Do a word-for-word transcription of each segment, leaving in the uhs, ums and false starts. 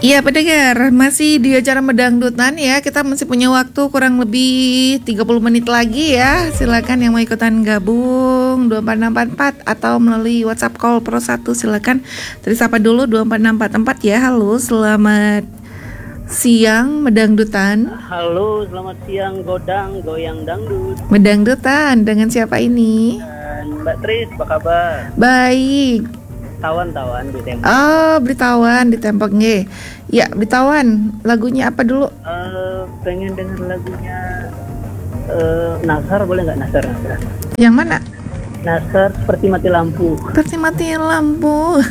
Iya pendengar, masih di acara Medangdutan ya. Kita masih punya waktu kurang lebih tiga puluh menit lagi ya. Silakan yang mau ikutan gabung dua empat enam empat empat atau melalui WhatsApp call Pro satu silakan. Terus apa dulu dua empat enam empat empat ya. Halo, selamat siang Medangdutan. Halo, selamat siang Godang Goyang Dangdut. Medangdutan dengan siapa ini? Dan Mbak Tris, apa kabar? Baik. Tawan-tawan di Tembok. Oh, Blitawan di Tembok nge. Ya, Blitawan. Lagunya apa dulu? Uh, pengen denger lagunya uh, Nasar, boleh nggak Nasar? Nasar? Yang mana? Nasar seperti mati lampu. Seperti mati lampu.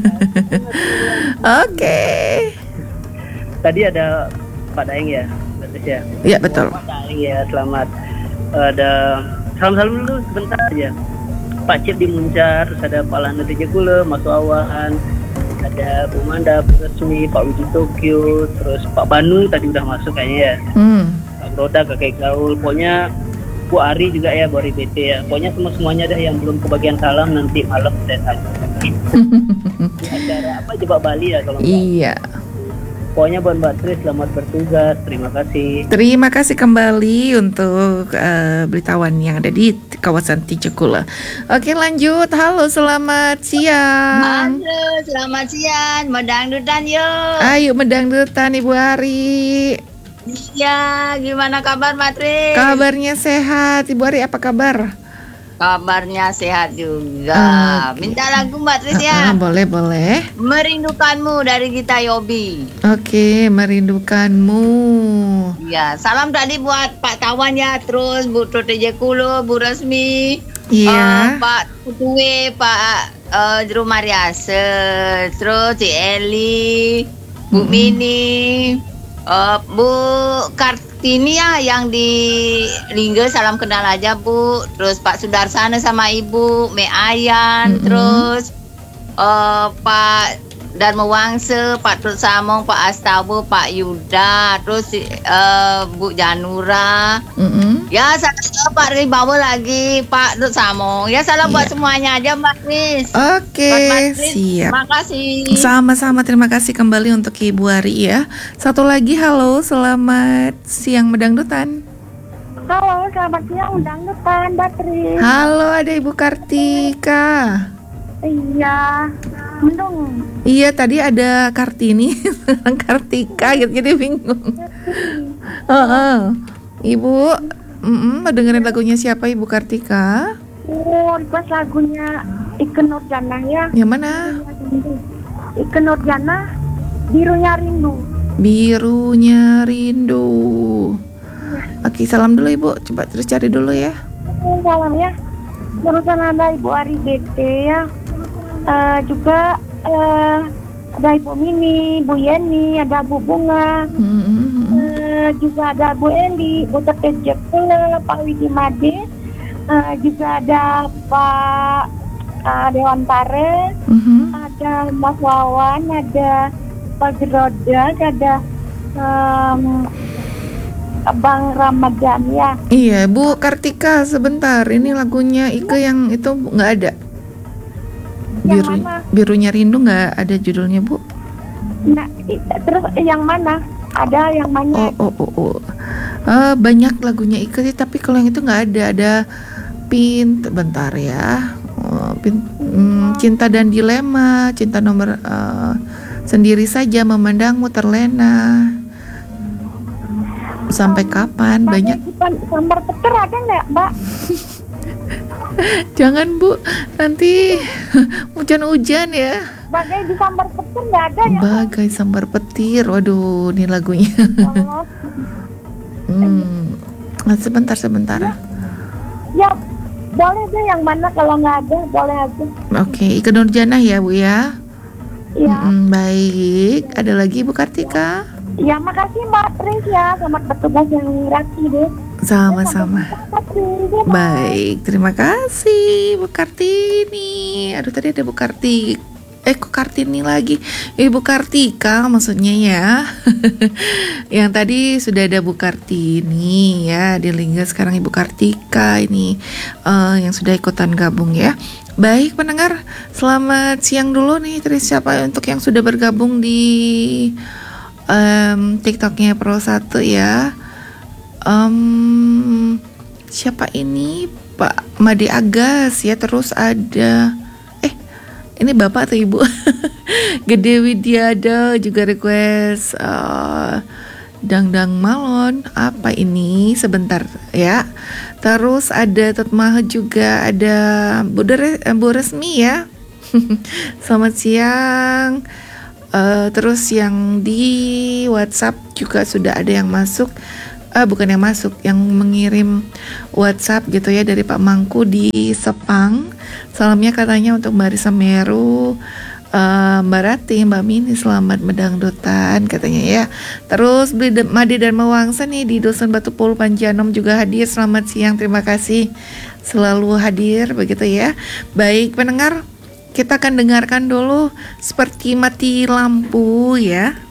Oke. Okay. Tadi ada Pak Daeng ya, Mbak Tris ya? Iya, betul. Pak Daeng ya, selamat. Uh, ada salam-salam dulu sebentar aja. Pak Cip di Muncar, terus ada Pak Lana di Jekule, Mas Wawan, ada Bu Manda, Bu Resmi, Pak Wiji Tokyo, terus Pak Banu tadi udah masuk kayaknya ya. Hmm. Pak Broda, Kakek Gaul, pokoknya Bu Ari juga ya, Bu Ari B T ya. Pokoknya semua-semuanya deh yang belum kebagian salam nanti malam saya tanya. Di acara apa Jebak Bali ya kalau iya. Pokoknya buat Mbak Tris selamat bertugas, terima kasih. Terima kasih kembali untuk uh, Blitawan yang ada di kawasan Tijekula. Oke lanjut, halo selamat siang. Halo selamat siang, Medangdutan yuk. Ayo Medangdutan Ibu Ari. Iya, gimana kabar Mbak Tris? Kabarnya sehat, Ibu Ari apa kabar? Kabarnya sehat juga. Okay. Minta lagu Mbak Tris ya. Uh, uh, boleh boleh. Merindukanmu dari Gita Yobi. Oke, okay, merindukanmu. Ya, salam tadi buat Pak Tawan ya, terus Bu Tote Jekulo, Bu Resmi. Iya. Yeah. Uh, Pak Kutuwe, Pak uh, Jero Mariase, terus Ci Eli, Bu mm-hmm. Mini, uh, Bu Kartini ya yang di Lingga, salam kenal aja Bu. Terus Pak Sudarsana sama Ibu Me Ayan, mm-hmm. terus uh, Pak Dharma Wangse, Pak Tut Samong, Pak Astabo, Pak Yuda, terus uh, Bu Janura. Mm-hmm. Ya salam Pak Ribawa lagi, Pak Tut Samong. Ya salam yeah. buat semuanya aja Mbak Tris. Oke, okay, siap. Terima kasih. Sama-sama, terima kasih kembali untuk Ibu Ari ya. Satu lagi, halo, selamat siang Medangdutan. Halo, selamat siang Medangdutan, Mbak Tris. Halo, ada Ibu Kartika. Iya, mendung. Iya, tadi ada Kartini, Kartika gitu, jadi bingung. Oh, oh. Ibu, mm-mm, mau dengerin lagunya siapa Ibu Kartika? Oh, request lagunya Ikke Nurjana ya. Yang mana? Ikke Nurjana, Birunya Rindu. Birunya Rindu. Oke, salam dulu Ibu, coba terus cari dulu ya. Salam ya. Terusan ada Ibu Ari B T ya. Uh, juga uh, ada Ibu Mini, Bu Yeni, ada Bu Bunga, mm-hmm. uh, juga ada Bu Endi, Bu Tete Jepul, Pak Widi Made, uh, juga ada Pak uh, Dewan Pare, mm-hmm. ada Mas Wawan, ada Pak Jeroda, ada um, Bang Ramadan ya. Iya Bu Kartika, sebentar, ini lagunya Ike yang itu nggak ada. Biru, birunya Rindu nggak ada judulnya Bu? Nah, terus yang mana? Ada yang mana? Oh oh oh, oh. Uh, banyak lagunya Ike sih, tapi kalau yang itu nggak ada. Ada Pin, bentar ya. Oh, pin, hmm, Cinta dan Dilema, Cinta nomor uh, Sendiri Saja, Memandangmu Terlena. Sampai kapan? Banyak. Sambar petir ada nggak, Mbak? Jangan Bu, nanti hujan-hujan ya. Bagai di sambar petir nggak ada ya? Bagai sambar petir, waduh, ini lagunya. Oh. hmm. Sebentar, sebentar. Ya, ya, boleh deh yang mana, kalau nggak ada boleh aja. Oke, Ikke Nurjana ya Bu ya. Iya. Hmm, baik, ada lagi Bu Kartika? Ya, makasih Mbak Tris ya, selamat bertugas yang rapi deh. Sama-sama. Baik, terima kasih Bu Kartini. Aduh, tadi ada Bu Karti. Eh, kok Kartini lagi? Ibu Kartika maksudnya ya. Yang tadi sudah ada Bu Kartini ya di Lingga, sekarang Ibu Kartika ini uh, yang sudah ikutan gabung ya. Baik pendengar, selamat siang dulu nih. Terus siapa untuk yang sudah bergabung di um, TikToknya Pro satu ya. Um, siapa ini? Pak Made Agas ya. Terus ada eh ini bapak atau ibu? Gede Widiada juga request uh, Dangdang Malon. Apa ini? Sebentar ya. Terus ada Tutmah juga, ada Bu, Dere, Bu Resmi ya. Selamat siang. Uh, terus yang di WhatsApp juga sudah ada yang masuk. Uh, bukan yang masuk, yang mengirim WhatsApp gitu ya, dari Pak Mangku di Sepang. Salamnya katanya untuk Mbak Risa Meru, uh, Mbak Rati, Mbak Mini, selamat medangdutan katanya ya. Terus Made dan Mawangsa nih di Dusun Batu Pul Panjanom juga hadir. Selamat siang, terima kasih selalu hadir begitu ya. Baik pendengar, kita akan dengarkan dulu Seperti Mati Lampu ya.